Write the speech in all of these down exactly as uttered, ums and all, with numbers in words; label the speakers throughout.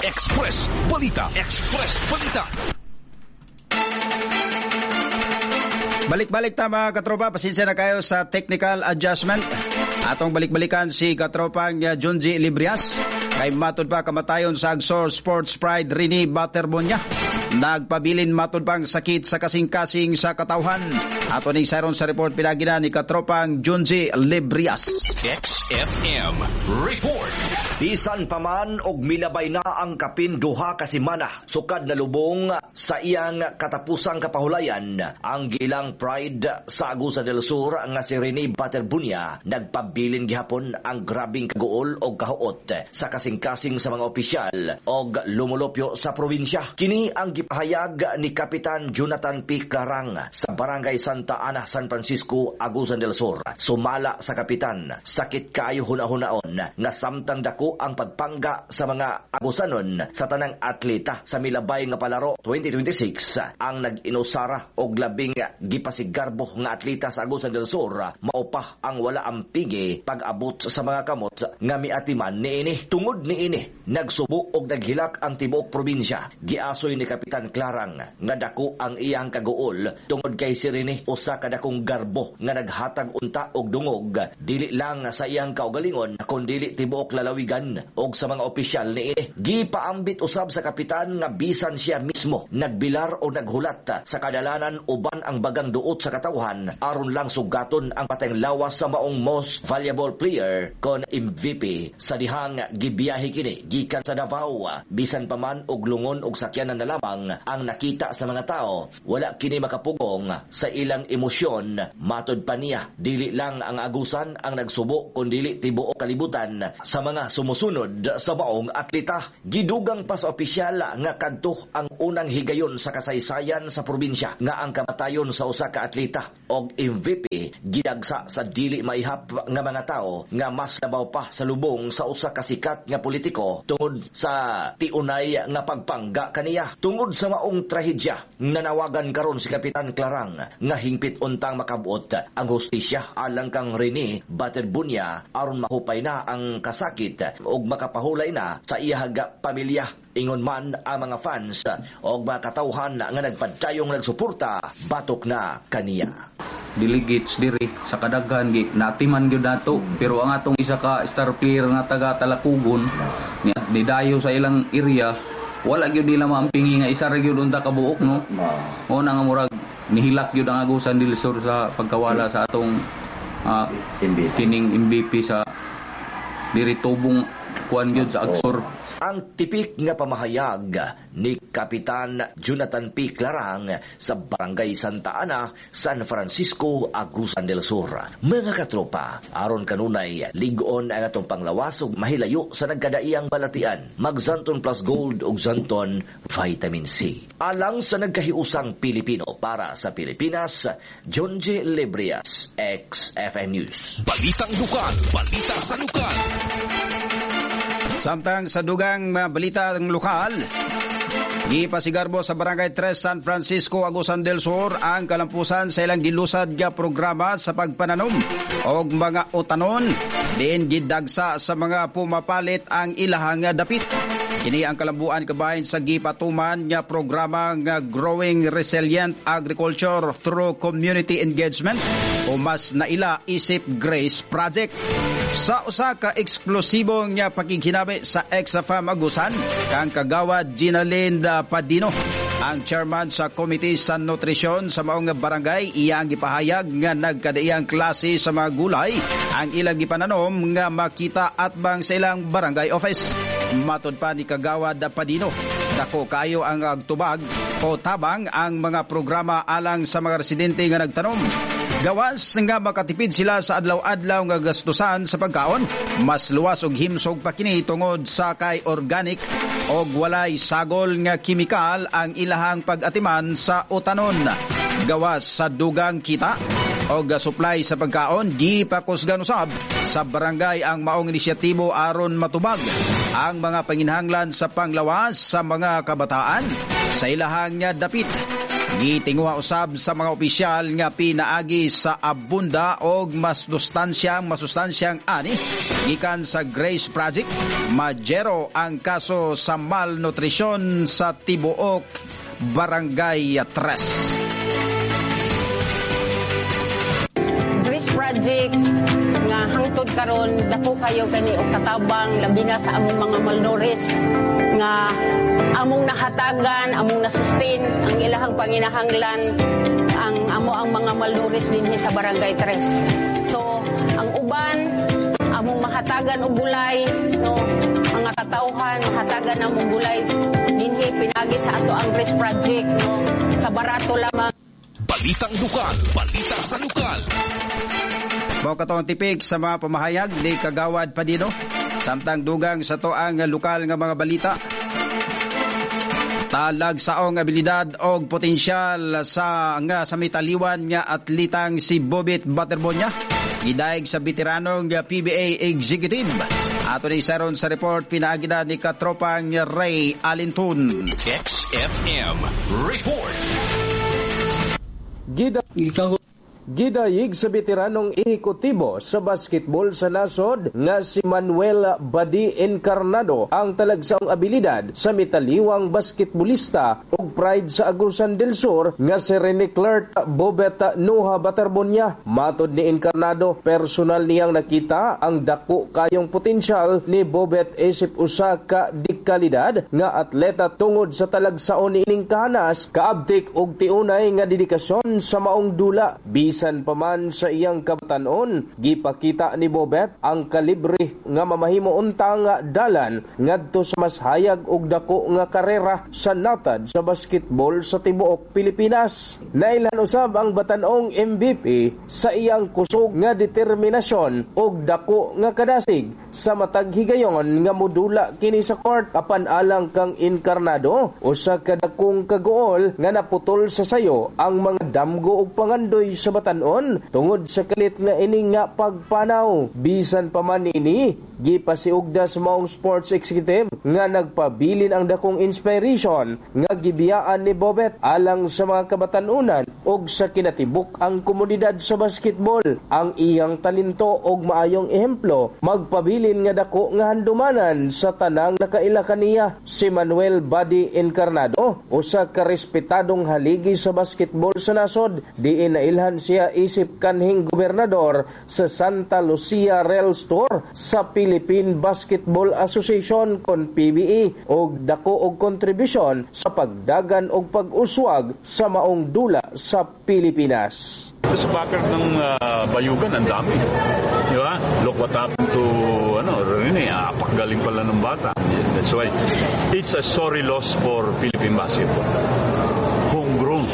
Speaker 1: Express Balita. Express Balita.
Speaker 2: Balik-balik ta mga katropa, pasensya na kayo sa technical adjustment. Atong balik-balikan si katropang Junji Librias. Kay matod pa kamatayon sa Agsor Sports Pride Rini Baterbonya. Nagpabilin matod pang sakit sa kasing-kasing sa katawhan. Ato ning sayron sa report pinagina ni katropang Junji Librias.
Speaker 1: X F M Report.
Speaker 3: Bisan pa man og milabay na ang kapin duha ka semana sukad na lubong sa iyang katapusang kapahulayan ang gilang Pride sa Agusan del Sur nga si Rene Baterbunya nagpabilin gihapon ang grabing kaguol og kahuot sa kasing-kasing sa mga opisyal og lumulupyo sa probinsya. Kini ang gipahayag ni Kapitan Jonathan P. Clarang sa Barangay Santa Ana, San Francisco, Agusan del Sur. Sumala sa kapitan, sakit kaayo huna-hunaon nga samtang dako ang pagpangga sa mga Agusanon sa tanang atleta sa milabay nga palaro twenty twenty-six. Ang nag-inusara og labing gipasigarbo nga atleta sa Agusan del Sur maupa ang wala ampige pag-abot sa mga kamot nga miatiman niini. Tungod niini nagsubo og naghilak ang tibuok probinsya. Giasoy ni Kapitan Clarang nga dako ang iyang kaguol tungod kay si Rene usa ka dakong garbo nga naghatag unta og dungog dili lang sa iyang kaugalingon kundi tibuok lalawigan og sa mga opisyal niini. Gipaambit usab sa kapitan nga bisan siya mismo nagbilar o naghulat sa kadalanan uban ang bagang duot sa katawhan aron lang sugaton ang patayng lawas sa maong most valuable player kon M V P sa dihang gibiyahe kini gikan sa Davao. Bisan pa man og lungon og sakyanan na lamang ang nakita sa mga tao, wala kini makapugong sa ilang emosyon. Matod pa niya, dili lang ang Agusan ang nagsubo kundi tibuok kalibutan sa mga sumusunod sa baong atleta. Gidugang pa sa opisyal nga kadto ang unang higayon sa kasaysayan sa probinsya nga ang kamatayon sa usa ka atleta og M V P gidagsa sa dili maihap nga mga tao nga mas labaw pa sa lubong sa usa ka sikat nga politiko tungod sa tiunay nga pagpangga kaniya. Tungod sa maong trahedya nanawagan karon si Kapitan Clarang nga hingpit untang makabuot ang hustisya alang kang Rene Baterbunya aron mahupay na ang kasakit ug makapahulay na sa iyahag pamilya. Ingon man ang mga fans o mga katawhan nga nagpadayong nagsuporta batok na kaniya.
Speaker 4: Delegates diri sa kadaghan gi natiman gyud nato pero ang atong isa ka star player nga taga Talakugon ni nidayo sa ilang area wala gyud nila maampingi nga isa ra gyud unta ka buok no o na nga murag nihilak gyud ang Agusan del Sur sa pagkawala sa atong uh, kining M V P sa diri tubong kuan gyud sa Agsor.
Speaker 3: Ang tipik nga pamahayag ni Kapitan Jonathan P. Clarang sa Barangay Santa Ana, San Francisco, Agusan del Sur. Mga katropa, aron kanunay ligon ang atong panglawas ug mahilayo sa nagkadaiyang balatian. Mag-Zanton Plus Gold ug Zanton Vitamin C. Alang sa nagkahiusang Pilipino para sa Pilipinas, Junji Librias, X F M News.
Speaker 1: Balitang lukan, balita sa lukan.
Speaker 2: Samtang sa dugang uh, balita ng lokal, gipasigarbo sa Barangay tres San Francisco, Agusan del Sur ang kalampusan sa ilang gilusad nga programa sa pagpananom og mga utanon din gidagsa sa mga pumapalit ang ilahang dapit. Kini ang kalambuan kabahin sa gipatuman nga programa nga Growing Resilient Agriculture through Community Engagement o mas naila isip Grace Project. Sa usa ka eksplosibong nga pakighinami sa X F M Agusan kang kagawad Ginaline Padino, ang chairman sa Committee sa Nutrisyon sa maong barangay, iyang gipahayag nga nagkadaiyang klase sa mga gulay ang ilang gipananom nga makita at bang sa ilang barangay office. Matod pa ni kagawad Padino, dako kayo ang agtubag o tabang ang mga programa alang sa mga residente nga nagtanom. Gawas nga makatipid sila sa adlaw-adlaw nga gastusan sa pagkaon, mas luwas og himsog pa kini tungod sa kay organic og walay sagol nga kimikal ang ilahang pag-atiman sa utanon. Gawas sa dugang kita o supply sa pagkaon, di pa kusgan usab sa barangay ang maong inisyatibo aron matubag ang mga panginhanglan sa panglawas sa mga kabataan sa ilahang nga dapit. Gitinguha usab sa mga opisyal nga pinaagi sa abunda og mas sustansyang masustansyang ani gikan sa Grace Project. Majero ang kaso sa malnutrisyon sa tibuok Barangay tres.
Speaker 5: Grace Project nga hangtod karon dako kayo kani og katabang labi na sa among mga malnourished nga among nahatagan, among nasustain ang ilahang panginahanglan ang amo ang mga malnourished dinhi sa Barangay tres. So ang uban among mahatagan og gulay, no, mga katawhan mahatagan among gulay dinhi pinagi sa ato ang Grace Project, no, sa barato lamang.
Speaker 1: Balitang lokal, balita sa lokal.
Speaker 2: Mao katong tipik sa mga pamahayag ni Kagawad Padino samtang dugang sa toang lokal nga mga balita. Talag saong abilidad og potensyal sa nga sa mitaliwan nga atlitang si Bobet Baterbonia gidaig sa veteranong P B A executive. Ato ni saron sa report pinaagida ni katropang Ray Alintun.
Speaker 1: X F M Report.
Speaker 6: Gida Gidayig sa veteranong ehekutibo sa basketball sa nasod nga si Manuel Badi Encarnado ang talagsaong abilidad sa mitaliwang basketballista ug pride sa Agusan del Sur nga si Rene Clerk Bobet Noha Baterbonia. Matod ni Encarnado, personal niyang nakita ang dako kayong potensyal ni Bobet isip usa ka dikalidad nga atleta tungod sa talagsaon ni ining kahanas, kaabtik ug tiunay nga dedikasyon sa maong dula. Bisan pa man sa iyang kabatanon, gipakita ni Bobet ang kalibre nga mamahimo untang dalan ngadto sa mas hayag ug dako nga karera sa natad sa basketball sa tibuok Pilipinas. Nailhan usab ang batanong M V P sa iyang kusog nga determinasyon ug dako nga kadasig sa matag higayon nga modula kini sa court. Apan alang kang Encarnado, usa ka dakong kagool nga naputol sa sayo ang mga damgo ug pangandoy sa tanon tungod sa kalit nga ining nga pagpanaw. Bisan pa man ini, gipasiugda sa maong sports executive nga nagpabilin ang dakong inspiration nga gibiyaan ni Bobet alang sa mga kabatanunan ug sa kinatibuk ang komunidad sa basketball. Ang iyang talento ug maayong ehemplo magpabilin nga dako nga handumanan sa tanang nakaila kaniya. Si Manuel Badi Encarnado, usa ka respetadong haligi sa basketball sa nasod, diin nailhan siya isip kanhing gobernador sa Santa Lucia Rail Store sa Philippine Basketball Association kon P B A og dako og kontribusyon sa pagdagan og pag-uswag sa maong dula sa Pilipinas.
Speaker 7: Sa bakit ng uh, bayugan, ang dami. Di ba? Look what happened to, ano, Rene, apakagaling pala ng bata. That's why it's a sorry loss for Philippine basketball. Homegrown.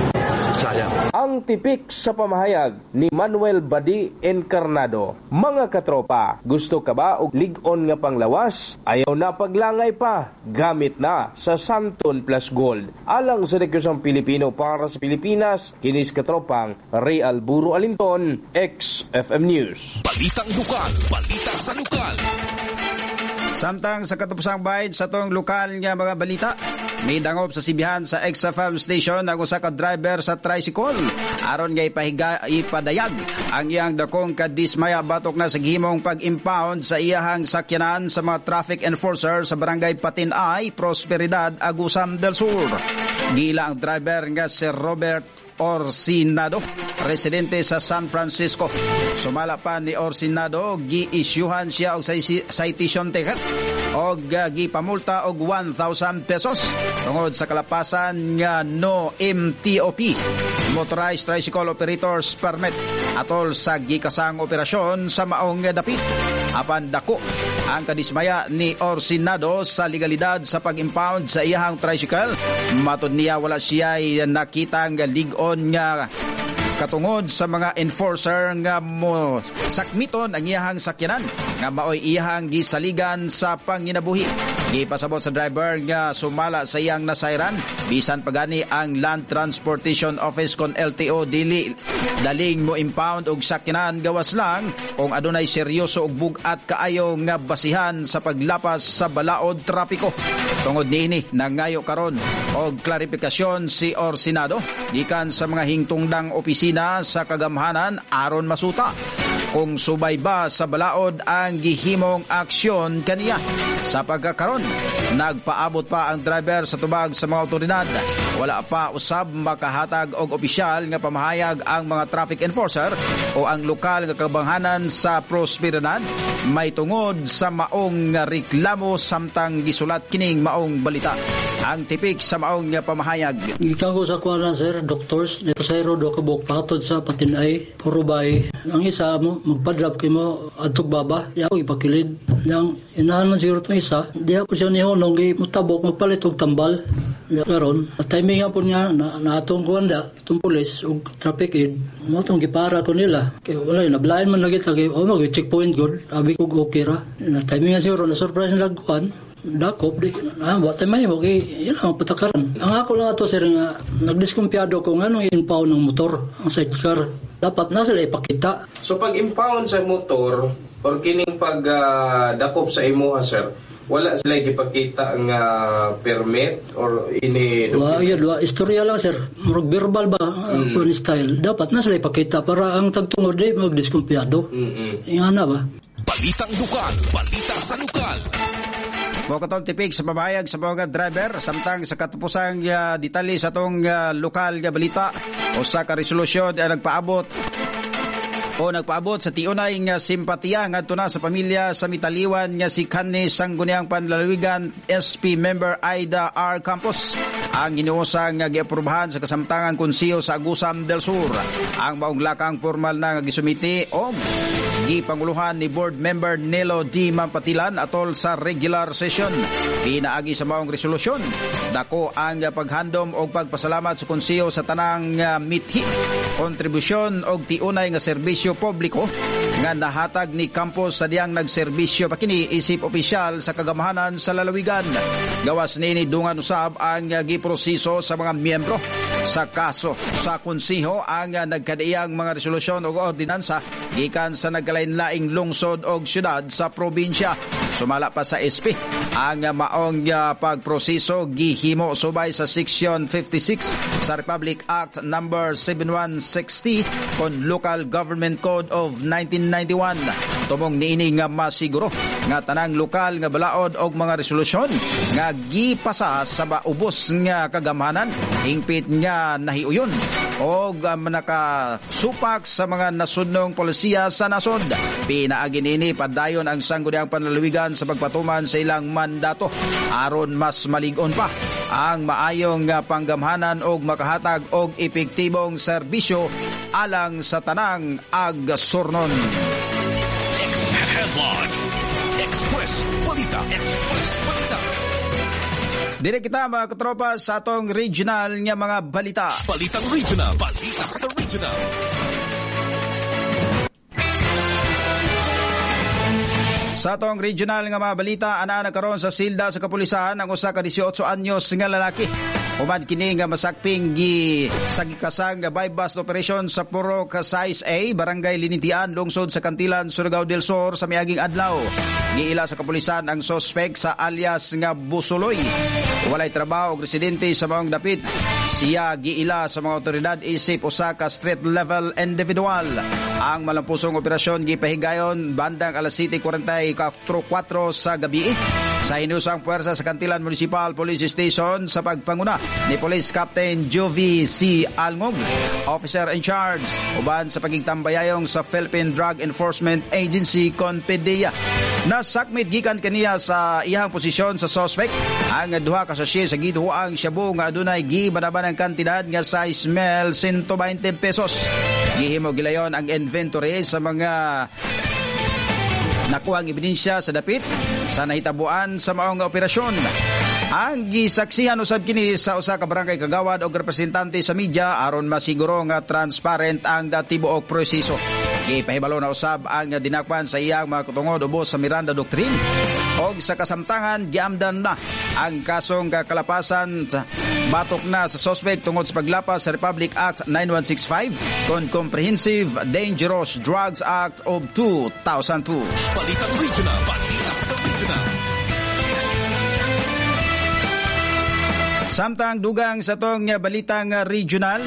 Speaker 7: Sayang.
Speaker 6: Ang tipik sa pamahayag ni Manuel Badi Encarnado. Mga katropa, gusto ka ba og lig-on nga panglawas? Ayaw na paglangay pa, gamit na sa Santon Plus Gold. Alang sa negosyong Pilipino para sa Pilipinas, kinis katropang Ray Alburo Alinton, X F M News.
Speaker 1: Balitang lokal, balita sa lokal.
Speaker 2: Samtang sa katapusang bayad sa tong lokal nga mga balita, may dangop sa sibihan sa X F M station ang usa ka driver sa tricycle aron nga ipahiga ipadayag ang iyang dakong kadismaya batok na sa gihimong pag-impound sa iyahang sakyanan sa mga traffic enforcer sa barangay Patinay, Prosperidad, Agusan del Sur. Gila ang driver nga si Robert Orsinado, residente sa San Francisco. Sumala pa ni Orsinado, gi-isyuhan siya og citation ticket og uh, gipamulta og one thousand pesos tungod sa kalapasan nga no M T O P, Motorized Tricycle Operators Permit, atol sa gikasang operasyon sa maong dapit. Apan dako ang kadismaya ni Orsinado sa legalidad sa pag-impound sa iyahang tricycle. Matod niya wala siya nakitang ligon nga katungod sa mga enforcer nga mo sakmiton ang iyahang sakyanan nga maoy iyahang gisaligan sa panginabuhi. Gipasabot sa driver nga sumala sa iyang nasayran bisan pagani ang Land Transportation Office kon L T O dili daling mo impound og sakyanan gawas lang kung adunay seryoso og bugat kaayo nga basihan sa paglapas sa balaod trapiko. Tungod niini nangayo karon og klarifikasyon si Orsinado gikan sa mga hingtungdang opisina sa kagamhanan aron masuta kung subay ba sa balaod ang gihimong aksyon kaniya. Sa pagkakaron, nagpaabot pa ang driver sa tubag sa mga otoridad. Wala pa usab makahatag og opisyal nga pamahayag ang mga traffic enforcer o ang lokal nga kabanghanan sa prosperidad may tungod sa maong reklamo samtang gisulat kining maong balita. Ang tipik sa maong nga pamahayag.
Speaker 8: Ikaw ko sa kuwanan, sir, doctors, lepasayro do kabok patod sa patinay, purubay. Ang isa mo, magpadrap kay mo adtog baba, di ako ipakilid. Yang inahan man siguro itong isa, di ako siya nihonong, mutabok, magpalit og tambal. Karon, timing nga po niya na natong kuwanda, itong pulis, o traffic aid, mo itong gipara ko nila. Kaya wala, nablayan man lagi, kaya o mag-checkpoint good, abi ko okay ra. Na timing nga siguro, na-surprise na lagkuhan, dakop, di, ah, what time ay, okay, yun ang patakaran. Ang ako lang ito, sir, nga, nagdiskumpiyado ko nga nung impound ng motor, ang sidecar. Dapat na sila ipakita.
Speaker 6: So pag impound sa motor, or kining pag uh, dakop sa imuha, sir, wala sila ipakita ang uh, permit or ini
Speaker 8: Wa ya dua istorya lang, sir. Murag verbal ba mm. uh, style. Dapat na sila ipakita para ang tagtungod di magdiskumpiyado. Mm-hmm. Ingana ba?
Speaker 1: Balitang lokal, balita sa lokal.
Speaker 2: Mo katong tipik sa pabayag sa mga driver samtang sa katapusang uh, detalye sa tong uh, lokal nga balita o sa ka resolusyon ay nagpaabot o nagpaabot sa tiunay nga simpatiya ngadto na sa pamilya sa mitaliwan nga si Kanni Sangguniang Panlalawigan S P member Aida R. Campos. Ang ginuusang nga giaprubahan sa kasamtangang konseho sa Agusan del Sur. Ang maong lakang formal na nga gisumiti o gipanguluhan ni board member Nelo D. Mampatilan atol sa regular session. Pinaagi sa maong resolusyon, dako ang paghandom o pagpasalamat sa konseho sa tanang uh, mithi, kontribusyon o tiunay nga serbisyo publiko nga nahatag ni Campos sa diyang nagserbisyo pakini isip opisyal sa kagamhanan sa lalawigan. Gawas nini dungan usab ang uh, giproseso sa mga miyembro sa kaso sa konseho ang uh, nagkadaiyang mga resolusyon o ordinansa gikan sa nagkalain-laing lungsod o syudad sa probinsya. Sumala pa sa S P ang uh, maong uh, pagproseso gihimo subay sa Section fifty-six sa Republic Act number seventy-one sixty kon Local Government Code of nineteen ninety-one. Tumong niini nga masiguro nga tanang lokal nga balaod og mga resolusyon nga gipasa sa maubos nga kagamhanan hingpit nga nahiuyon og um, nakasupak sa mga nasudnong polisiya sa nasod. Pinaagi niini padayon ang Sangguniang Panlalawigan sa pagpatuman sa ilang mandato aron mas malig-on pa ang maayong uh, panggamhanan og makahatag og epektibong serbisyo alang sa tanang agasurnon.
Speaker 1: Headline Express Balita Express Balita.
Speaker 2: Dire kita mga katropa sa atong regional nga mga balita.
Speaker 1: Balitang regional, balita sa regional.
Speaker 2: Sa atong regional nga mga balita, ana na karon sa silda sa kapulisan ang usa ka eighteen anyos nga lalaki. Human kini nga masakping gi sa gikasang nga bypass operation sa Puro Casais A, Barangay Linitian, lungsod sa Cantilan, Surigao del Sur sa miaging adlaw. Giila sa kapulisan ang suspect sa alias nga Busuloy. Walay trabaho og residente sa maong dapit. Siya giila sa mga otoridad isip usa ka street level individual. Ang malampusong operasyon gipahigayon bandang alas seven forty-four sa gabi sa hinusang puwersa sa Cantilan Municipal Police Station sa pagpanguna ni Police Captain Jovi C. Alngog, officer in charge, uban sa pagigtambayayong sa Philippine Drug Enforcement Agency Conpedia. Nasakmit gikan kaniya sa iyang posisyon sa suspect ang duha ka sachet sa giduang shabu nga adunay gibanaban ang kantidad nga size mel one hundred twenty pesos. Gihimo gilayon ang inventory sa mga nakuhang ebidensya sa dapit sa nahitabuan sa maong operasyon. Ang gisaksihan usab kini sa usa ka barangay kagawad og representante sa media aron masiguro nga transparent ang tibuok proseso. Gipahibalo na usab ang dinakpan sa iyang mga katungod ubos sa Miranda Doctrine og sa kasamtangan giamdan na ang kasong kakalapasan batok na sa suspect tungod sa paglapas sa Republic Act nine one six five kon Comprehensive Dangerous Drugs Act of two thousand two.
Speaker 1: Balitang Regional, balita sa Regional.
Speaker 2: Samtang dugang sa tong balitang regional,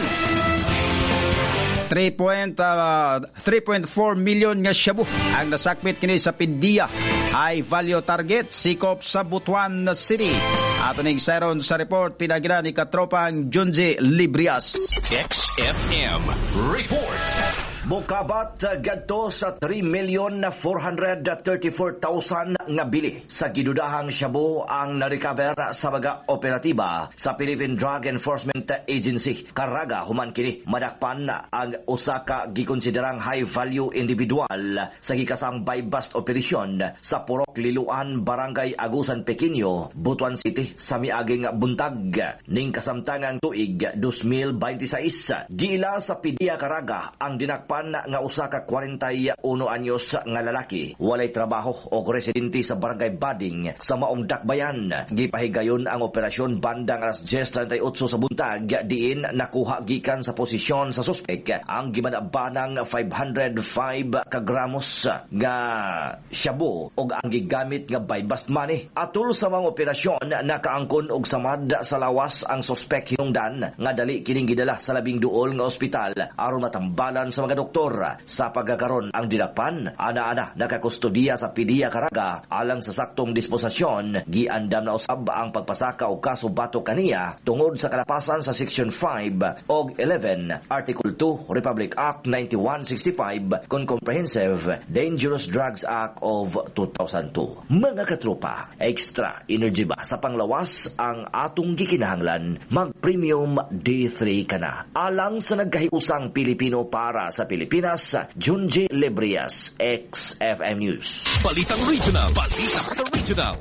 Speaker 2: three point four million nga shabu ang nasakmit kini sa Pindia high value target sikop sa Butuan City. Ato ning sayron sa report pinagina ni katropang Junji Librias.
Speaker 1: X F M Report.
Speaker 3: Mokabat gadto sa three million four hundred thirty-four thousand nga bili sa gidudahang shabu ang na-recover sa mga operatiba sa Philippine Drug Enforcement Agency. Karaga human kini madakpan ang usa ka gikonsiderang high value individual sa gikasang buy-bust operation sa Purok Liluan, Barangay Agusan Pequeño, Butuan City sa miaging buntag ning kasamtangang tuig two thousand twenty-six. Giila sa Pidia Karaga ang dinakpan nga usa ka forty-one anyos nga lalaki walay trabaho o residente sa Barangay Bading sa Maong Dakbayan. Gipahigayon ang operasyon bandang alas ten thirty-eight sa buntag diin nakuha gikan sa posisyon sa suspek ang gimanabanang five hundred five ka gramos nga shabu og ang gigamit nga buy-bust money. Atul sa mga operasyon nakaangkon og samad sa lawas ang suspek hinungdan nga dali kining gidala sa labing duol nga ospital aron matambalan sa mga doktor. Sa pagkakaroon ang dinakpan, ana-ana nakakustodiya sa Pidia Karaga alang sa saktong disposasyon. Giandam na usab ang pagpasaka o kaso batok kaniya tungod sa kalapasan sa Section five o eleven, Article two, Republic Act ninety-one sixty-five kon Comprehensive Dangerous Drugs Act of two thousand two. Mga katropa, extra energy ba sa panglawas ang atong gikinahanglan? Mag-premium D three ka na. Alang sa nagkahiusang Pilipino para sa Pilipinas, Junji Librias, X F M News.
Speaker 1: Balitang Regional, balita sa Regional.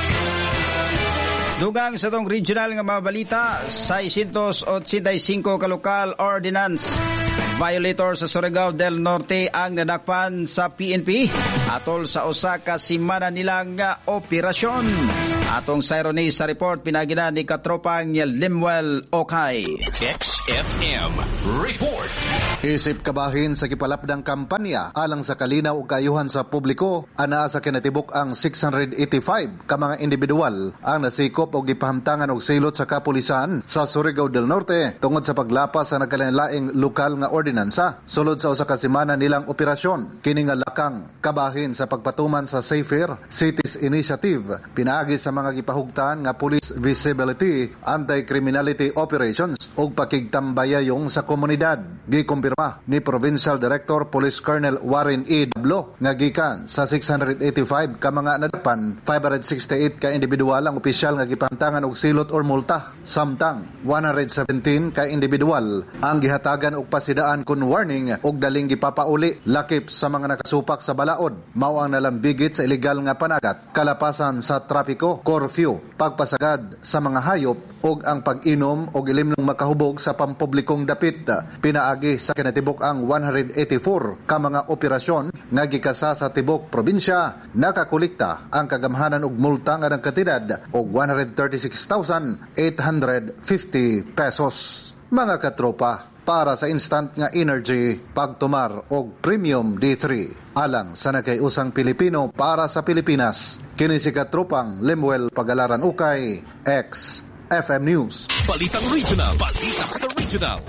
Speaker 2: Dugang sa tong regional nga mga balita, six eighty-five ka lokal ordinance violator sa Surigao del Norte ang nadakpan sa P N P atol sa usa ka simana nilang nga operasyon. Atong sayroni sa report pinagina ni katropang Lemuel Okay.
Speaker 1: X F M Report.
Speaker 9: Isip kabahin sa kipalapdang kampanya alang sa kalinaw ug kaayuhan sa publiko, anaa sa kinatibuk ang six eighty-five ka mga individual ang nasikop og gipahamtangan og silot sa kapulisan sa Surigao del Norte tungod sa paglapas sa nagkalain-laing lokal nga ordinansa sulod sa usa ka semana nilang operasyon. Kini nga lakang kabahin sa pagpatuman sa Safer Cities Initiative pinaagi sa mga gipahugtan nga police visibility, anti-criminality operations ug pakigtambayayong sa komunidad. Gikumpirma ni Provincial Director Police Colonel Warren E. Dablo nga gikan sa six eighty-five ka mga nadapan, five sixty-eight ka individual ang opisyal nga gipantangan og silot or multa, samtang one seventeen ka individual ang gihatagan og pasidaan kun warning og daling gipapauli lakip sa mga nakasupak sa balaod. Mao ang nalambigit sa illegal nga panagat, kalapasan sa trapiko, curfew, pagpasagad sa mga hayop og ang pag-inom og ilimnong makahubog sa pampublikong dapit. Pinaagi sa kinatibok ang one eighty-four ka mga operasyon nga gikasa sa tibok probinsya. Nakakolekta ang kagamhanan og multa nga nagkatidad og one hundred thirty-six thousand eight hundred fifty pesos. Mga katropa, para sa instant nga energy, pagtumar og premium D three alang sa nagkayusang Pilipino para sa Pilipinas. Kini si katropang Lemuel Pagalaran Ukay, X F M News.
Speaker 1: Balitang Regional, balita sa Regional.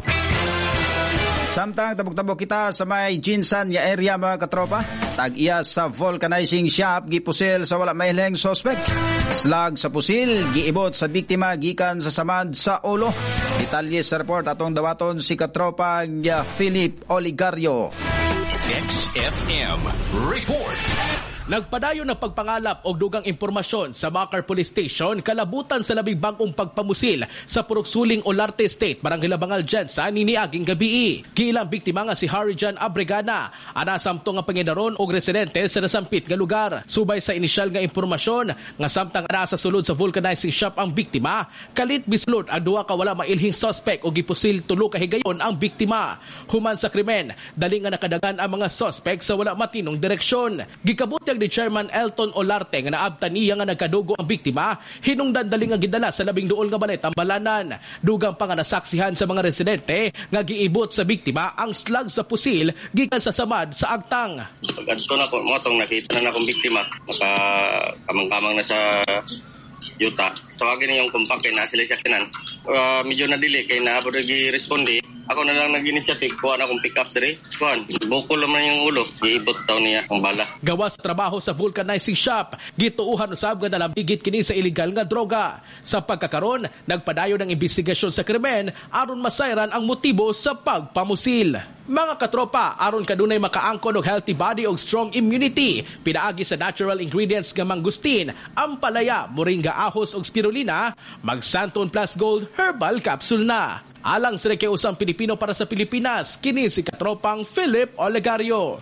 Speaker 2: Samtang tabok-tabok kita sa may Jinsan nga area mga katropa, tag-iya sa vulcanizing shop gipusil sa wala mahileng suspect. Slag sa pusil giibot sa biktima gikan sa samad sa ulo. Detalye sa report atong dawaton si katropa nga Philip Oligario.
Speaker 1: X F M Report.
Speaker 10: Nagpadayon ng pagpangalap og dugang impormasyon sa Bacar Police Station kalabutan sa labing bangkong pagpamusil sa Puroksuling Olarte State, Barangay Labangal Jensa niniaging gabi. Kiilang biktima nga si Harry John Abregana, anasamto nga pangidaron og residente sa nasampit nga lugar. Subay sa inisyal nga impormasyon nga samtang ana sa sulod sa vulcanizing shop ang biktima, kalit bislot ang duha ka wala mailhing suspect og gipusil tulo ka higayon ang biktima. Human sa krimen, dali nga nakadagan ang mga suspect sa wala matinong direksyon. Gikabutyag ni Chairman Elton Olarte nga naabtan niya nga nagkadugo ang biktima, hinungdan dali nga gidala sa labing duol nga balay tambalanan. Dugang pa nga nasaksihan sa mga residente nga giibot sa biktima ang slag sa pusil gikan sa samad sa agtang.
Speaker 11: Pagkadto na ko mo tong nakita na akong biktima, naka kamang-kamang na sa yuta. Tawagin yung kumpake na sila siya kinan. Uh, medyo nadili kay na ako nag-responde. Ako na lang nag-initiative, kuha na akong pick up diri. Kuhan, bukol naman yung ulo. Iibot taon niya ang bala.
Speaker 10: Gawa sa trabaho sa vulcanizing shop, gituuhan usab nga nalambigit kini sa illegal nga droga. Sa pagkakaron, nagpadayon ng investigasyon sa krimen aron masayran ang motibo sa pagpamusil. Mga katropa, aron kadunay makaangkon og healthy body og strong immunity, pinaagi sa natural ingredients nga mangustin, ampalaya, moringa ahos og spirulina, mag Santon Plus Gold Herbal Capsule na. Alang sa nakiusang Pilipino para sa Pilipinas, kini si katropang Philip Olegario.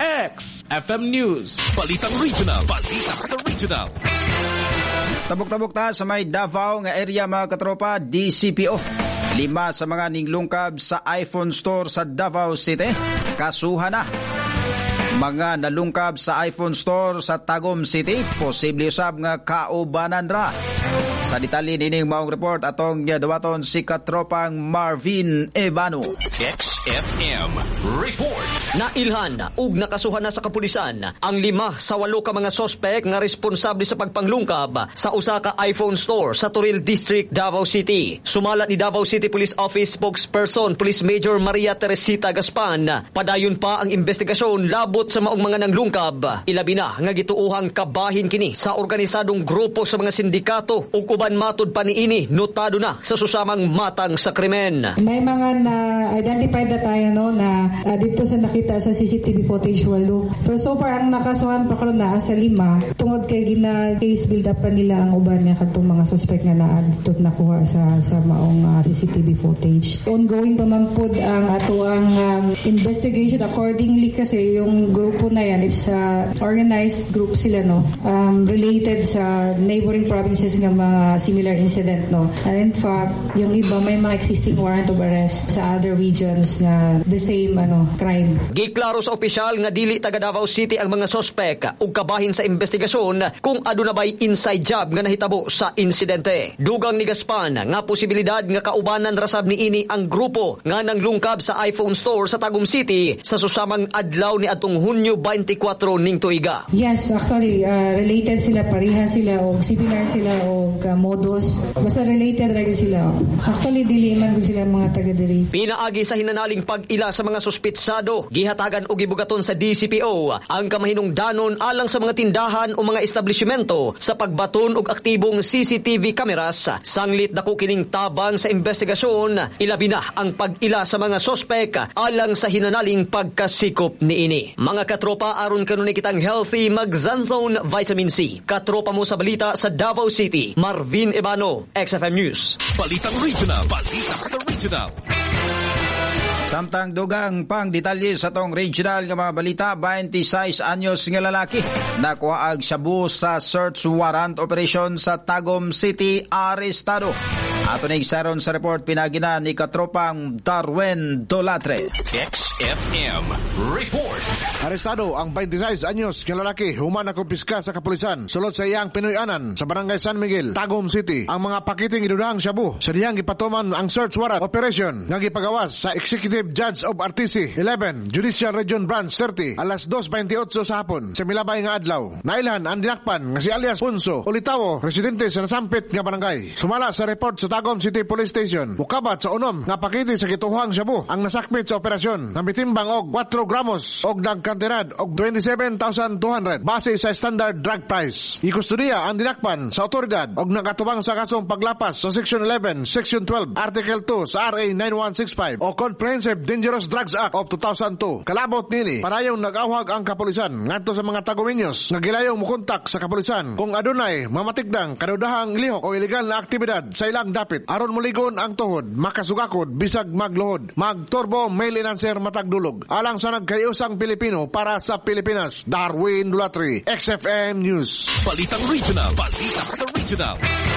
Speaker 10: X F M News.
Speaker 1: Balitang Regional. Balita sa Regional.
Speaker 2: Tabok-tabok ta sa may Davao nga area mga katropa, D C P O. Lima sa mga ninglungkab sa iPhone Store sa Davao City, kasuhan na. Mga nalungkab sa iPhone Store sa Tagum City, posible usab nga kaubanan ra. Sa detalye nining maong report atong dawaton si katropang Marvin Ebano.
Speaker 1: X F M Report.
Speaker 12: Nailhan ug nakasuhan na sa kapulisan ang lima sa walo ka mga sospek nga responsable sa pagpanglungkab sa usa ka iPhone Store sa Turil District, Davao City. Sumala ni Davao City Police Office spokesperson Police Major Maria Teresita Gaspan, padayon pa ang investigasyon labot sa maong mga nanglungkab. Ilabi na nga gituuhang kabahin kini sa organisadong grupo sa mga sindikato ug uban matud pa niini notado na sa susamang matang sa krimen.
Speaker 13: May mga na-identify na tayo no, na uh, dito sa nakita sa C C T V footage walo. Pero so far ang nakasuhan pa karon na sa lima tungod kay gina case build up pa nila ang uban nga kadtong mga suspect nga naa dito nakuha sa sa maong uh, C C T V footage. Ongoing pa man pud ang ato ang um, investigation accordingly kasi yung grupo na yan it's uh, organized group sila no, um, related sa neighboring provinces nga mga similar incident no. And in fact, yung iba may mga existing warrant of arrest sa other regions na the same ano crime.
Speaker 12: Giklaro sa opisyal nga dili taga Davao City ang mga sospek ug kabahin sa investigasyon kung aduna bay inside job nga nahitabo sa insidente. Dugang ni Gaspan nga posibilidad nga kaubanan rasab niini ang grupo nga nanglungkab sa iPhone Store sa Tagum City sa susamang adlaw ni atong Hunyo twenty-four ning tuiga.
Speaker 13: Yes, actually uh, related sila, pareha sila o similar sila o uh, modus. Basta related lagi sila. Actually dili man sila mga taga diri.
Speaker 12: Pinaagi sa hinanaling pag-ila sa mga suspitsado, gihatagan og gibugaton sa D C P O ang kamahinungdanon alang sa mga tindahan o mga establishmento sa pagbaton og aktibong C C T V cameras. Sanglit dako kining tabang sa investigasyon, ilabi na ang pag-ila sa mga sospek alang sa hinanaling pagkasikop niini. Mga katropa, aron kanunay kitang healthy mag Xanthone Vitamin C. Katropa mo sa balita sa Davao City, Marvin Ebano, X F M News.
Speaker 1: Balitang Regional. Balita sa Regional.
Speaker 2: Samtang dugang pang detalye sa tong regional nga mga balita, twenty-six anyos nga lalaki nakuha ag shabu sa search warrant operation sa Tagum City, arestado. Ato ning saron sa report pinagina ni katropang Darwin Dolatre.
Speaker 1: X F M Report.
Speaker 14: Arestado ang twenty-six anyos nga lalaki human na kumpiska sa kapulisan sulod sa iyang Pinoy-anan sa Barangay San Miguel, Tagum City. Ang mga pakiting idudahang shabu sa diyang gipatuman ang search warrant operation nga gipagawas sa Executive Judge of R T C eleven Judicial Region Branch thirty alas two twenty-eight sa hapon sa milabay nga adlaw. Nailhan ang dinakpan nga si alias Punso Olitawo, residente sa nasampit nga barangay. Sumala sa report sa Tagum City Police Station. Mukabat sa unom nga pakiti sa gituhang shabu ang nasakmit sa operasyon. Nabitimbang og four gramos og nagkantinad og twenty-seven thousand two hundred base sa standard drug price. Ikustudiya ang dinakpan sa otoridad og nagatubang sa kasong paglapas sa Section eleven, Section twelve, Article two sa R A nine one six five o Comprehensive Dangerous Drugs Act of two thousand two. Kalabot nini, parayong nag-awhag ang kapulisan ngadto sa mga taguminyos nga gilayong mukontak sa kapulisan kung adunay mamatikdang kadudahang lihok o illegal na aktibidad sa ilang dapit aron muligon ang tuhod, makasugakod bisag magluhod, magturbo mail-in answer matag dulog. Alang sa nagkayusang Pilipino para sa Pilipinas, Darwin Dulatri, X F M News.
Speaker 1: Balitang Regional, Balitang sa Regional.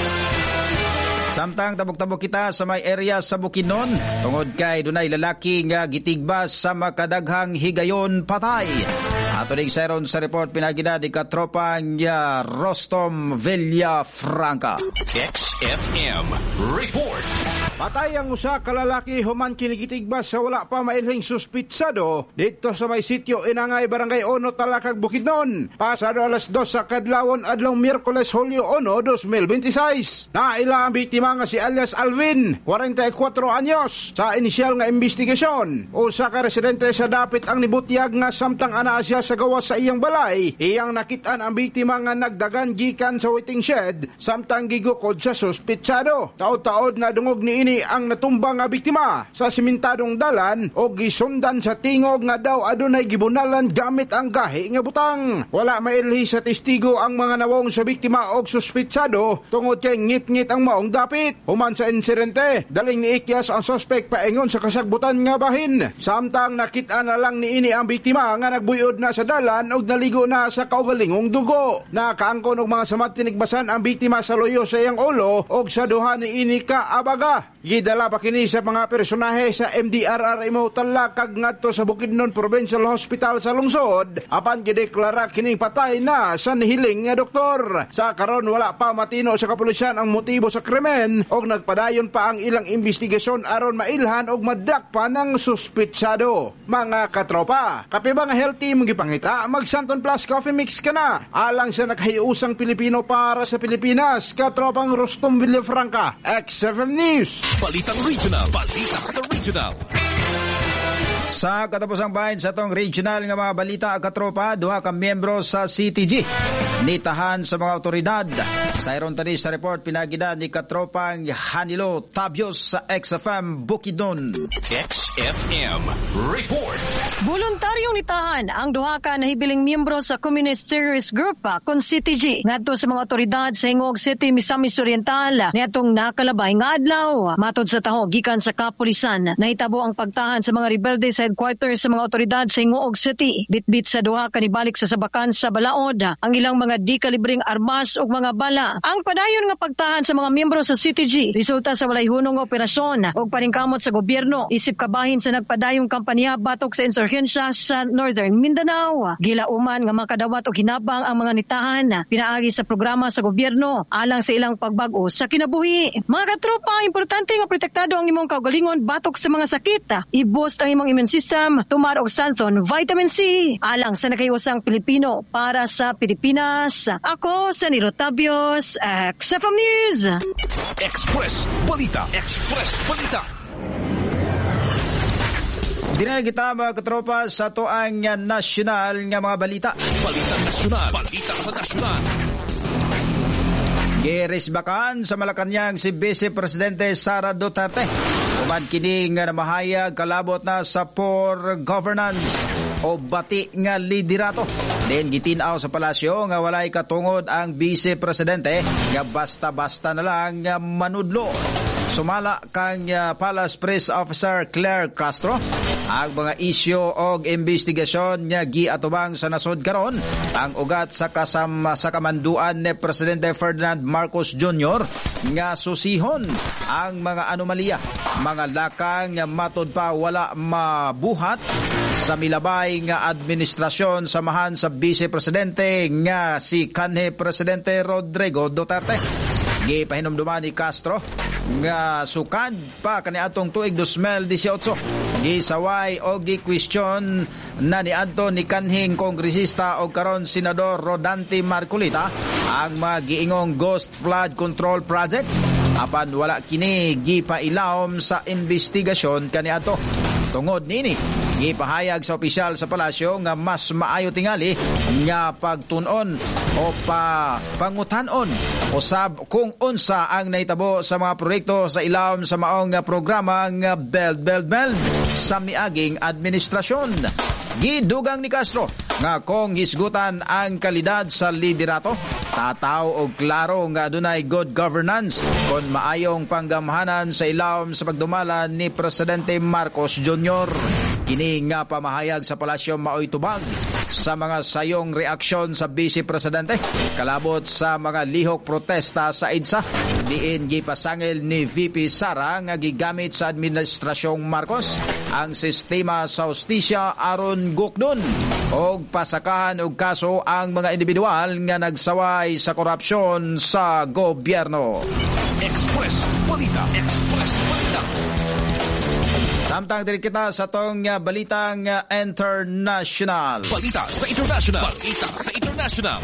Speaker 2: Samtang tabok-tabok kita sa may area sa Bukidnon, tungod kay dunay lalaki nga gitigbas sa makadaghang higayon patay. Ato ning seron sa report pinagida di katropa nga Rostom Villafranca.
Speaker 1: X F M Report.
Speaker 15: Patay ang usa ka lalaki human kinigitigbas sa wala pa mailhing suspitsado dito sa may sitio Inangay, Barangay Ono, Talakag, Bukidnon. Pasado alas dos sa kadlawon adlong Miyerkules, Hulyo one, twenty twenty-six. Naila ang biktima nga si alias Alvin, forty-four anyos. Sa inisyal nga investigasyon, usa ka residente sa dapit ang nibutyag nga samtang anaa siya sa gawas sa iyang balay. Iyang nakitaan ang biktima nga nagdagan gikan sa waiting shed samtang gigukod sa suspitsado. Taod-taod na dungog ni ini ang natumbang nga biktima sa simentadong dalan o gisundan sa tingog nga daw adunay gibunalan gamit ang gahi nga butang. Wala mailhi sa testigo ang mga nawong sa biktima o suspitsado tungod kay ngit-ngit ang maong dapit. Human sa insidente, daling niikyas ang suspect paingon sa kasagbutan nga bahin. Samtang nakita na lang ni ini ang biktima nga nagbuyod na sa dalan o naligo na sa kaugalingong dugo. Nakaangkon og mga samad tinigbasan ang biktima sa loyo sa iyang ulo o sa duha ni ini ka abaga. Gidala pa kini sa mga personahe sa M D R R M O Talakag ngadto sa Bukidnon Provincial Hospital sa lungsod apan gideklara kining patay na sa nihiling nga doktor. Sa karon wala pa matino sa kapulisan ang motibo sa krimen og nagpadayon pa ang ilang investigasyon aron mailhan og madakpa ng suspitsado. Mga katropa, kape ba nga healthy mong gipangita? Mag Santon Plus Coffee Mix ka na. Alang sa nakahiusang Pilipino para sa Pilipinas, katropang Rostom Villafranca, X F M News.
Speaker 1: Balitang Regional, Balitang sa Regional.
Speaker 2: Sa katapusang bahin sa tong regional nga mga balita, katropa, duha ka miyembro sa C T G nitahan sa mga otoridad. Sa iron tani sa report pinagida ni katropang Hanilo Tabios sa X F M Bukidnon.
Speaker 1: X F M Report.
Speaker 16: Voluntaryong nitahan ang duha ka nahibiling miyembro sa Communist Terrorist Group kon C T G ngadto sa mga otoridad sa Hingog City, Misamis Oriental niadtong nakalabay nga adlaw. Matod sa taho gikan sa kapulisan, nahitabo ang pagtahan sa mga rebelde sa headquarters sa mga otoridad sa Hingog City. Bitbit sa duha kanibalik sa sabakan sa Balaod ang ilang mga di-kalibring armas ug mga bala. Ang padayon nga pagtahan sa mga miyembro sa C T G resulta sa walay hunong operasyon ug paningkamot sa gobyerno isip kabahin sa nagpadayong kampanya batok sa insurhensya sa Northern Mindanao. Gilauman nga makadawat og hinabang ang mga nitahan pinaagi sa programa sa gobyerno alang sa ilang pagbag-o sa kinabuhi. Mga katropa, importante nga protektado ang imong kaugalingon batok sa mga sakit. I-boost ang imong immune system, tumar og Sanson Vitamin C alang sa nakahiwasang Pilipino para sa Pilipinas. Ako sa Niro Tabios, X F M News.
Speaker 1: Express Balita, Express Balita.
Speaker 2: Dinala kita mga katropa sa tuang nasyonal nga mga balita.
Speaker 1: Balita nasyonal, balita sa nasyonal.
Speaker 2: Girisbakan sa Malacañang si Vice Presidente Sara Duterte. Uman kini nga namahayag kalabot na sa poor governance o bati nga liderato. Then gitinaw sa palasyo nga walay katungod ang Vice Presidente nga basta-basta na lang nga manudlo. Sumala kang uh, Palace Press Officer Claire Castro ang mga isyu og investigasyon nga giatubang sa nasod karon ang ugat sa kasama sa kamanduan ni Presidente Ferdinand Marcos Junior nga susihon ang mga anomalya, mga lakang nga matod pa wala mabuhat sa milabay nga administrasyon samahan sa Vice Presidente nga si kanhe Presidente Rodrigo Duterte. Gipahinumduman ni Castro nga sukad pa kaniadtong tuig twenty eighteen gisaway o gi-question na ni adto ni kanhing kongresista o karon senador Rodante Marcolita ang magiingong Ghost Flood Control Project apan wala kini gipailawom sa investigasyon kaniadto. Tungod nini, gipahayag sa opisyal sa palasyo nga mas maayo tingali nga pagtun-on o pa pangutanon usab kung unsa ang nahitabo sa mga proyekto sa ilawom sa maong programa nga Beld Beld Beld sa miaging administrasyon. Gidugang ni Castro nga kung hisgutan ang kalidad sa liderato, tataw og klaro nga dunay good governance kon maayong panggamhanan sa ilawom sa pagdumala ni Presidente Marcos Junior Kini nga pamahayag sa palasyo maoy tubag sa mga sayong reaksyon sa Vice Presidente kalabot sa mga lihok protesta sa EDSA. Diin gipasangil ni V P Sara nga gigamit sa administrasyong Marcos ang sistema sa hustisya aron gukdon og pasakahan og kaso ang mga individual nga nagsaway sa korupsyon sa gobyerno.
Speaker 1: Express Balita. Express Balita.
Speaker 2: Samtang diri kita sa tong uh, balitang uh, international.
Speaker 1: Balita sa international. Balita sa international.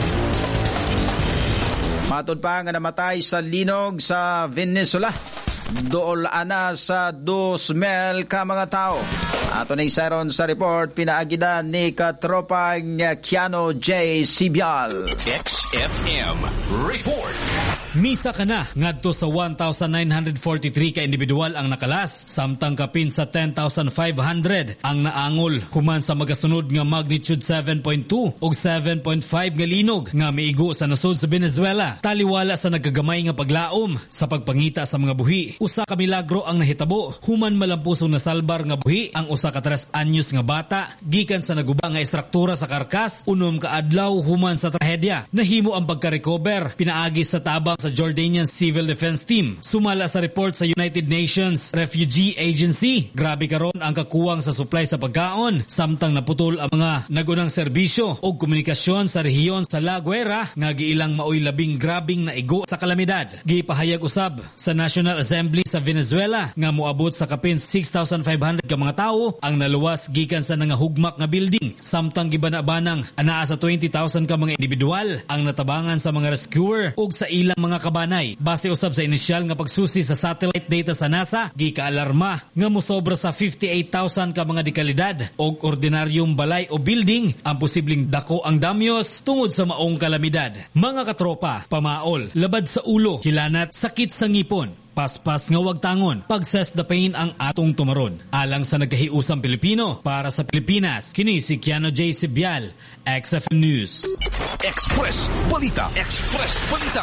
Speaker 2: Matod pa nga namatay sa linog sa Venezuela. Dool ana sa dos mil ka mga tao. Ato na isaron sa report pinaagidan ni katropang Keanu J. Sibial.
Speaker 1: X F M Report.
Speaker 17: Misa ka na ngadto sa one thousand nine hundred forty-three ka individual ang nakalas, samtang kapin sa ten thousand five hundred ang naangol human sa magasunod nga magnitude seven point two ug seven point five nga linog nga miigo sa nasod sa Venezuela. Taliwala sa nagagamay nga paglaom sa pagpangita sa mga buhi. Usa ka milagro ang nahitabo human malampusong nasalbar nga buhi ang usa ka tres anyos nga bata gikan sa naguba nga estruktura sa karkas unom ka adlaw human sa trahedya. Nahimo ang pagka-recover pinaagi sa tabang sa Jordanian Civil Defense Team. Sumala sa report sa United Nations Refugee Agency, grabe karon ang kakuwang sa supply sa pagkaon samtang naputol ang mga nagunang serbisyo o komunikasyon sa rehiyon sa La Guera nga giilang maoy labing grabing naigo sa kalamidad. Gipahayag usab sa National Assembly sa Venezuela nga moabot sa kapin six thousand five hundred ka mga tawo ang naluwas gikan sa nangahugmak nga building samtang gibana-banang anaa sa twenty thousand ka mga individual ang natabangan sa mga rescuer ug sa ilang mga kabanay. Base usab sa inisyal nga pagsusi sa satellite data sa NASA, gikaalarma nga mosobra sa fifty-eight thousand ka mga dekalidad og ordinaryong balay o building ang posibleng dako ang damyos tungod sa maong kalamidad. Mga katropa, pamaol, labad sa ulo, kilanat, sakit sa ngipon, paspas nga wag tangon, pag-cess the pain ang atong tumaron. Alang sa nagkahiusang Pilipino, para sa Pilipinas, kini si Keanu J. Sibial, X F M News.
Speaker 1: Express Balita. Express Balita.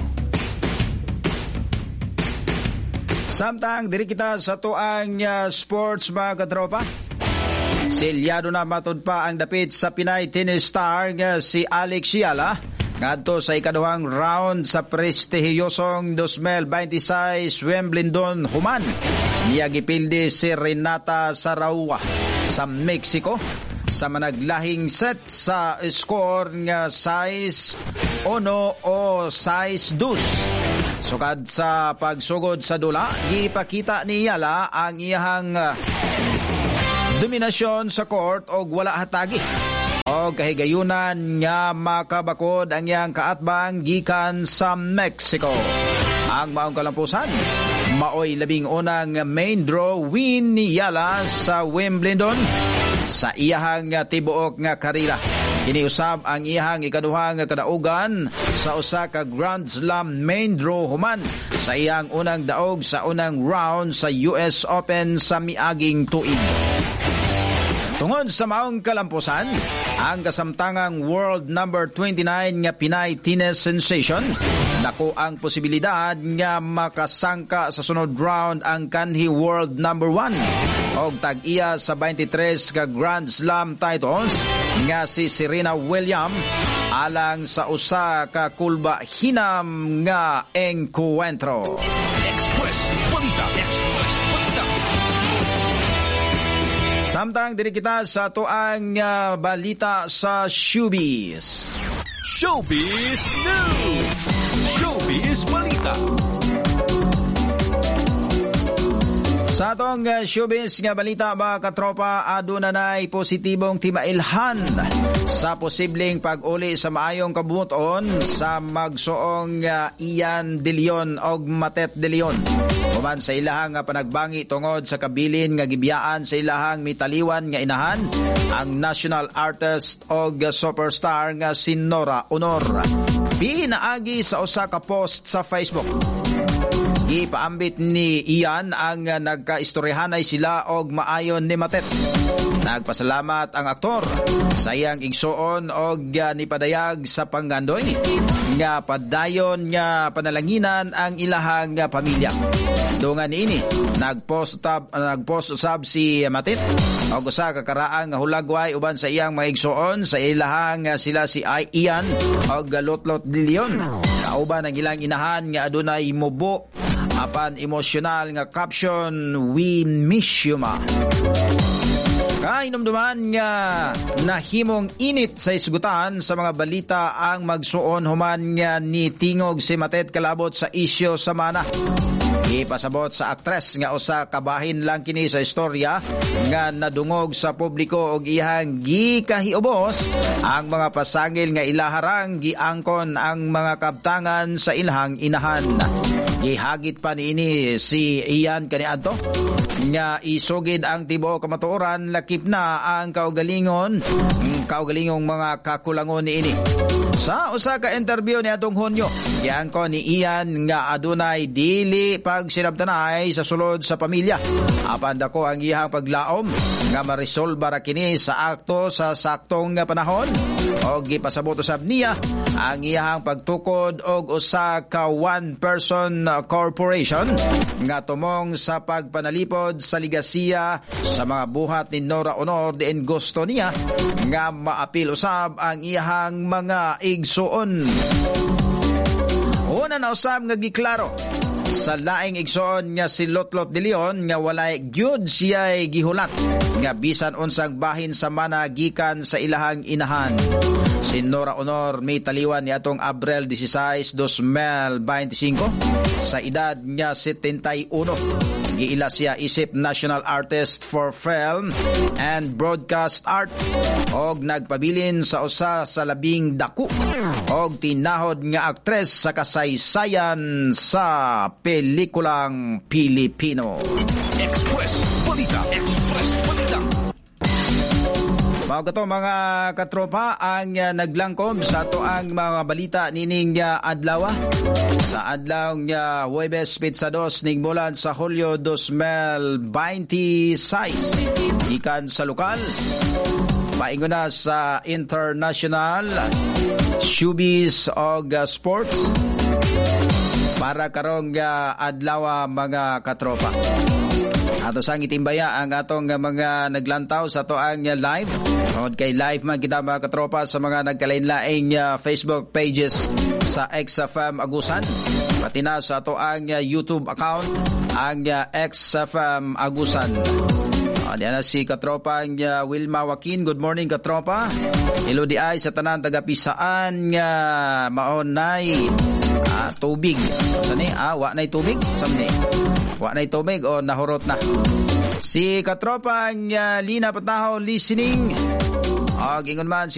Speaker 2: Samtang diri kita sa tuang uh, sports mga katropa. Selyado na matod pa ang dapit sa Pinay tennis star nga si Alex Yala ngadto sa ikaduhang round sa prestihiyosong twenty twenty-six Wimbledon human. Niya gipildi si Renata Sarawa sa Mexico sa managlahing set sa score nga size uno o size dos. Sukad sa pagsugod sa dula, gipakita ni Yala ang iyahang uh, dominasyon sa court og wala hatagi. O kahigayunan nga makabakod ang iyang kaatbang gikan sa Mexico. Ang maong kalampusan, maoy labing unang main draw win ni Yala sa Wimbledon sa iyahang tibuok nga karira. Iniusab ang iyahang ikaduhang kadaugan sa usa ka Grand Slam main draw human sa iyang unang daog sa unang round sa U S Open sa miaging tuig. Tungod sa maong kalampusan, ang kasamtangang world number twenty-nine nga Pinay tennis sensation, dako ang posibilidad nga makasangka sa sunod round ang kanhi world number one og tag-iya sa twenty-three ka Grand Slam titles nga si Serena Williams alang sa usa ka kulba hinam nga engkwentro.
Speaker 1: Express Balita. Express Balita.
Speaker 2: Samtang diri kita sa tuang uh, balita sa showbiz.
Speaker 1: Showbiz News. Showbiz Balita.
Speaker 2: Sa atong uh, showbiz nga balita mga katropa, aduna nay positibong timailhan sa posibleng pag-uli sa maayong kabuton sa magsuong uh, Ian De Leon og Matet De Leon. Human sa ilahang nga panagbangi tungod sa kabilin nga gibiyaan sa ilahang mitaliwan nga inahan ang national artist og superstar nga si Nora Honor. Pinaagi sa usa ka post sa Facebook. Gipaambit ni Ian ang nagkaistoryahanay sila og maayon ni Matet. Nagpasalamat ang aktor sa iyang igsuon og nipadayag sa panggandoy nga padayon nga panalanginan ang ilahang pamilya. Dungan niini nagpost tab nagpost usab si Matet og usa ka karaang hulagway uban sa iyang mga igsuon sa ilahang sila si Ian og Lotlot De Leon. Kauban ang ilang inahan nga adunay mubo apan emosyonal nga caption, "We miss you, ma." Kainumduman nga nahimong init sa isgutan sa mga balita ang magsuon human nga ni tingog si Matet kalabot sa isyo sa mana. Ipasabot sa aktres nga usa kabahin lang kini sa istorya nga nadungog sa publiko og iyang gikahiubos ang mga pasangil nga ilaharang giangkon ang mga kabtangan sa ilahang inahan. Gihagit pa niini si Ian kaniadto nga isugid ang tibuok kamatuoran lakip na ang kaugalingon kaugalingong mga kakulangon niini. Sa usa ka interview ni atong Hunyo, giangkon ni Ian nga adunay dili pag sinabtanay sa sulod sa pamilya. Apan dako ang iyang paglaom nga maresolba ra kini sa akto sa saktong nga panahon og gipasabot usab niya ang iyang pagtukod og usa ka one person corporation nga tumong sa pagpanalipod sa ligasiya sa mga buhat ni Nora Honor. Diin gusto niya nga maapil usab ang iyang mga igsuon. Una na usab nga giklaro sa laing igsoon nga si Lotlot De Leon nga walay gyud siya'y gihulat nga bisan unsang bahin sa mana gikan sa ilahang inahan. Si Nora Honor may taliwan ni atong Abril dieciséis, dos mil veinticinco sa edad nga setenta-uno. Giila siya isip National Artist for Film and Broadcast Art og nagpabilin sa usa sa labing dako og tinahod nga aktres sa kasaysayan sa pelikulang Pilipino.
Speaker 1: Express Balita. Express Balita.
Speaker 2: Mga kato mga katropa ang uh, naglangkob sa to ang mga balita nining uh, adlaw sa adlaw nga uh, Huwebes Pitsados ning bulan sa Hulyo dos mil veintiséis. Ikan sa lokal paingon na sa international showbiz og uh, sports para karong uh, adlaw mga katropa. Ato sang itimbaya ang atong mga naglantaw sa to ang live. Tungod kay live man kita mga katropa sa mga nagkalain-laing uh, Facebook pages sa X F M Agusan. Pati na sa to ang uh, YouTube account ang uh, X F M Agusan. Uh, diyan na si katropa ang uh, Wilma Joaquin. Good morning katropa. Hello di ay sa tanan taga-pisaan nga uh, maonay uh, tubig. Sani ah wa nay tubig samni. Wa nay tubig o nahurot na. Si katropa ang uh, Lina Pataho listening. Og ingon man si